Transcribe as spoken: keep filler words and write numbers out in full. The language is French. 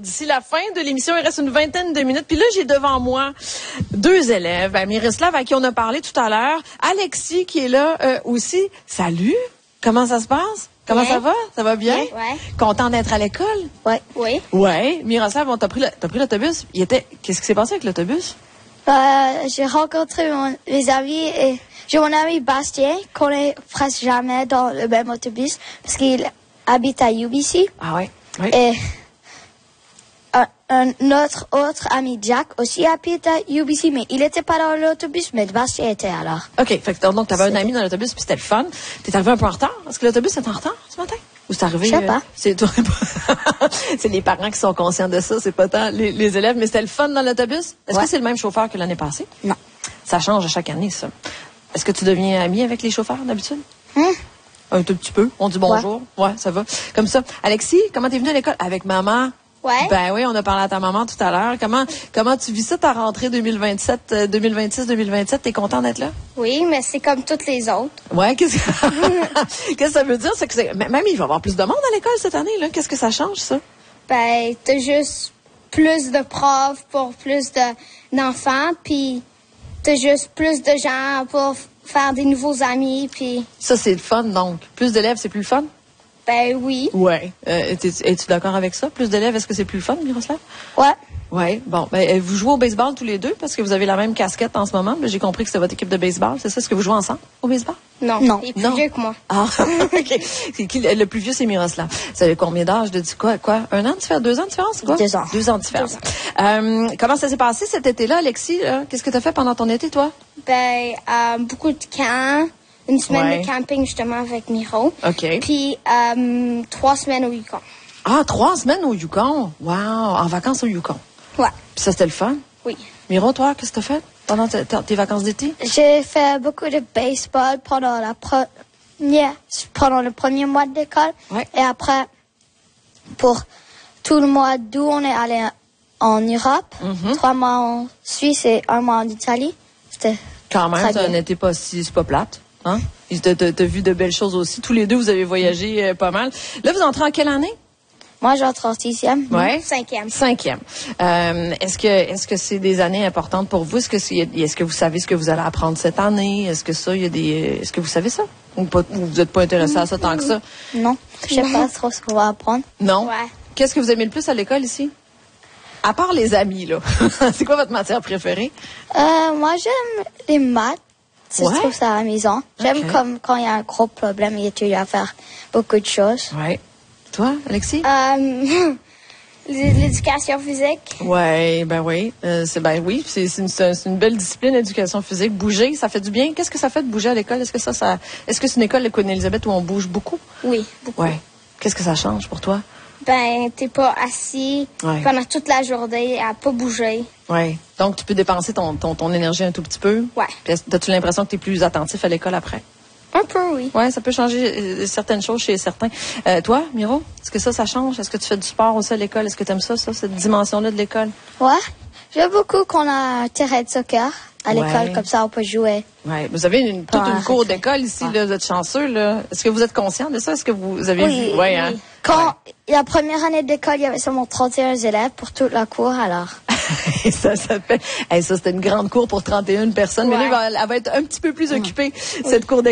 D'ici la fin de l'émission, il reste une vingtaine de minutes. Puis là, j'ai devant moi deux élèves. Ben, Miroslav, à qui on a parlé tout à l'heure. Alexis, qui est là euh, aussi. Salut! Comment ça se passe? Comment bien. ça va? Ça va bien? Ouais. Content d'être à l'école? Ouais. Oui. Ouais. Miroslav, on t'a pris, le, t'as pris l'autobus? Il était, qu'est-ce qui s'est passé avec l'autobus? Euh, j'ai rencontré mon, mes amis et j'ai mon ami Bastien qu'on est presque jamais dans le même autobus parce qu'il habite à U B C. Ah ouais? Oui. Et un, un autre autre ami Jack aussi habite à U B C, mais il était pas dans l'autobus, mais Bastien était alors. OK. Fait que, donc, t'avais un ami dans l'autobus, puis c'était le fun. T'es arrivé un peu en retard? Est-ce que l'autobus est en retard ce matin? Ou c'est arrivé? Je sais pas. Euh, c'est toi. C'est les parents qui sont conscients de ça, c'est pas tant les, les élèves. Mais c'était le fun dans l'autobus? Est-ce Ouais. que c'est le même chauffeur que l'année passée? Non. Ça change à chaque année, ça. Est-ce que tu deviens ami avec les chauffeurs d'habitude? Hum? Un tout petit peu. On dit bonjour. Ouais. ouais, ça va. Comme ça. Alexis, comment t'es venu à l'école? Avec maman? Ouais. Ben oui, on a parlé à ta maman tout à l'heure. Comment comment tu vis ça, ta rentrée deux mille vingt-sept, deux mille vingt-six, deux mille vingt-sept? T'es content d'être là? Oui, mais c'est comme toutes les autres. Ouais, qu'est-ce que, qu'est-ce que ça veut dire? C'est que c'est, même il va y avoir plus de monde à l'école cette année, là. Qu'est-ce que ça change, ça? Ben, t'as juste plus de profs pour plus de, d'enfants, puis t'as juste plus de gens pour faire des nouveaux amis, puis Ça, c'est le fun, donc. Plus d'élèves, c'est plus le fun? ben oui. Ouais. Euh, es-tu d'accord avec ça? Plus d'élèves, est-ce que c'est plus le fun, Miroslav? Ouais. Ouais. Bon, ben, vous jouez au baseball tous les deux parce que vous avez la même casquette en ce moment. J'ai compris que c'est votre équipe de baseball. C'est ça? Est-ce que vous jouez ensemble au baseball? Non. Non. Il est plus Non. vieux que moi. Ah, OK. C'est qui, le plus vieux, c'est Miroslav. Vous avez combien d'âge? De dit quoi? Quoi? Un an de différence? Deux ans de différence? Quoi? Deux ans. Deux ans de différence. Euh, comment ça s'est passé cet été-là, Alexis? Là? Qu'est-ce que tu as fait pendant ton été, toi? Ben, euh, beaucoup de camps. Une semaine Ouais. de camping, justement, avec Miro. OK. Puis, euh, trois semaines au Yukon. Ah, trois semaines au Yukon. Wow. En vacances au Yukon. Ouais. Puis ça, c'était le fun. Oui. Miro, toi, qu'est-ce que tu as fait pendant tes, tes vacances d'été? J'ai fait beaucoup de baseball pendant la première, pendant le premier mois de l'école. Ouais. Et après, pour tout le mois d'août, on est allé en Europe. Mhm. Trois mois en Suisse et un mois en Italie. C'était Quand même, très ça bien. n'était pas si, c'est pas plate. Hein? T'as, t'as, t'as vu de belles choses aussi. Tous les deux, vous avez voyagé euh, pas mal. Là, vous entrez en quelle année? Moi, j'entre en sixième. Ouais. Cinquième. Cinquième. Euh, est-ce que est-ce que c'est des années importantes pour vous? Est-ce que c'est, est-ce que vous savez ce que vous allez apprendre cette année? Est-ce que ça, il y a des, est-ce que vous savez ça? Ou pas, ou vous n'êtes pas intéressé à ça tant que ça? Non. Je sais pas trop ce qu'on va apprendre. Non? Ouais. Qu'est-ce que vous aimez le plus à l'école ici? À part les amis, là. C'est quoi votre matière préférée? Euh, moi, j'aime les maths. Je Ouais. trouve ça amusant. J'aime Ok. comme quand il y a un gros problème et tu dois faire beaucoup de choses. Ouais. Toi, Alexis? Euh, l'éducation physique. Ouais, ben oui. Euh, c'est ben oui, c'est, c'est, une, c'est une belle discipline, éducation physique. Bouger, ça fait du bien. Qu'est-ce que ça fait de bouger à l'école? Est-ce que ça, ça est-ce que c'est une école, Queen-Elizabeth, où on bouge beaucoup? Oui, beaucoup. Ouais. Qu'est-ce que ça change pour toi? Ben, t'es pas assis Ouais. pendant toute la journée à pas bouger. Ouais. Donc, tu peux dépenser ton, ton, ton énergie un tout petit peu. Ouais. Puis, as-tu l'impression que tu es plus attentif à l'école après? Un peu, oui. Ouais, ça peut changer euh, certaines choses chez certains. Euh, toi, Miro, est-ce que ça, ça change? Est-ce que tu fais du sport aussi à l'école? Est-ce que tu aimes ça, ça, cette dimension-là de l'école? Ouais. J'aime beaucoup qu'on a un terrain de soccer à l'école, Ouais. comme ça on peut jouer. Ouais. Vous avez une, toute Ah, une cour récré. d'école ici, Ouais. là. Vous êtes chanceux, là. Est-ce que vous êtes conscient de ça? Est-ce que vous avez Oui, vu? Ouais, oui. hein? Quand la première année d'école, il y avait seulement trente et un élèves pour toute la cour, alors. Et ça, ça fait, hey, ça, c'était une grande cour pour trente et une personnes. Mais Ouais. là, elle va, elle va être un petit peu plus occupée, cette cour d'école.